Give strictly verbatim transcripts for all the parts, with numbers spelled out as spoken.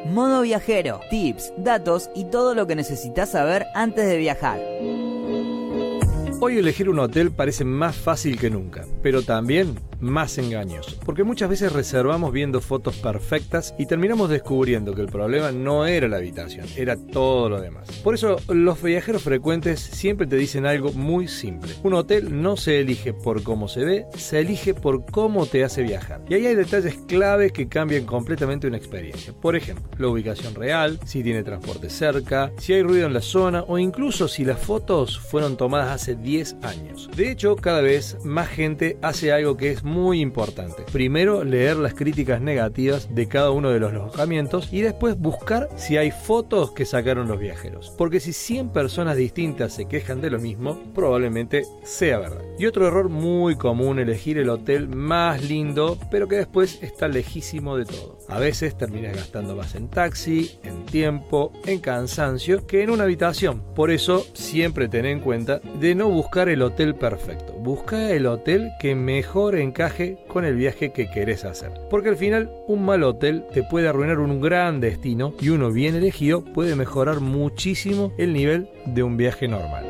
Modo Viajero, tips, datos y todo lo que necesitas saber antes de viajar. Hoy elegir un hotel parece más fácil que nunca, pero también más engañoso, porque muchas veces reservamos viendo fotos perfectas y terminamos descubriendo que el problema no era la habitación, era todo lo demás. Por eso los viajeros frecuentes siempre te dicen algo muy simple: un hotel no se elige por cómo se ve, se elige por cómo te hace viajar. Y ahí hay detalles claves que cambian completamente una experiencia. Por ejemplo, la ubicación real, si tiene transporte cerca, si hay ruido en la zona o incluso si las fotos fueron tomadas hace diez años. De hecho, cada vez más gente hace algo que es muy importante. Primero, leer las críticas negativas de cada uno de los alojamientos y después buscar si hay fotos que sacaron los viajeros. Porque si cien personas distintas se quejan de lo mismo, probablemente sea verdad. Y otro error muy común: elegir el hotel más lindo, pero que después está lejísimo de todo. A veces terminas gastando más en taxi, en tiempo, en cansancio que en una habitación. Por eso, siempre ten en cuenta de no buscar el hotel perfecto. Busca el hotel que mejor encaje con el viaje que querés hacer. Porque al final, un mal hotel te puede arruinar un gran destino y uno bien elegido puede mejorar muchísimo el nivel de un viaje normal.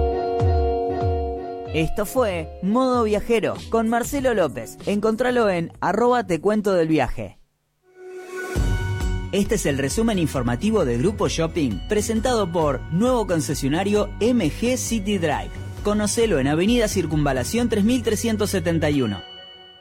Esto fue Modo Viajero con Marcelo López. Encontralo en arroba te cuento del viaje. Este es el resumen informativo de Grupo Shopping, presentado por nuevo concesionario M G City Drive. Conocelo en Avenida Circunvalación tres mil trescientos setenta y uno.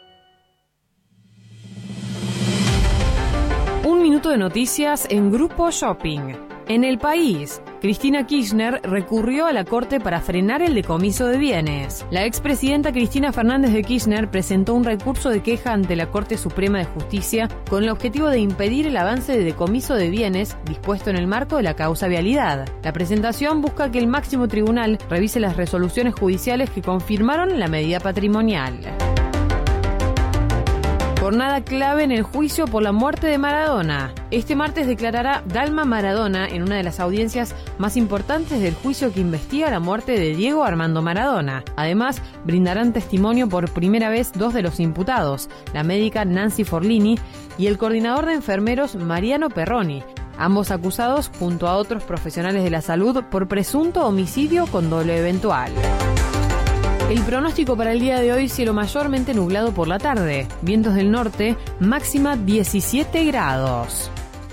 Un minuto de noticias en Grupo Shopping. En el país, Cristina Kirchner recurrió a la Corte para frenar el decomiso de bienes. La expresidenta Cristina Fernández de Kirchner presentó un recurso de queja ante la Corte Suprema de Justicia con el objetivo de impedir el avance de decomiso de bienes dispuesto en el marco de la causa Vialidad. La presentación busca que el máximo tribunal revise las resoluciones judiciales que confirmaron la medida patrimonial. Jornada clave en el juicio por la muerte de Maradona. Este martes declarará Dalma Maradona en una de las audiencias más importantes del juicio que investiga la muerte de Diego Armando Maradona. Además, brindarán testimonio por primera vez dos de los imputados, la médica Nancy Forlini y el coordinador de enfermeros Mariano Perroni, ambos acusados junto a otros profesionales de la salud por presunto homicidio con dolo eventual. El pronóstico para el día de hoy: cielo mayormente nublado por la tarde, vientos del norte, máxima diecisiete grados.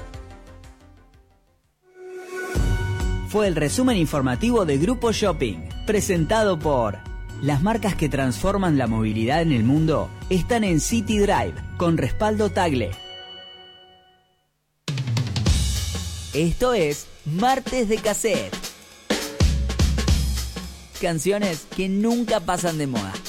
Fue el resumen informativo de Grupo Shopping, presentado por las marcas que transforman la movilidad en el mundo están en City Drive, con respaldo Tagle. Esto es Martes de Cassette. Canciones que nunca pasan de moda.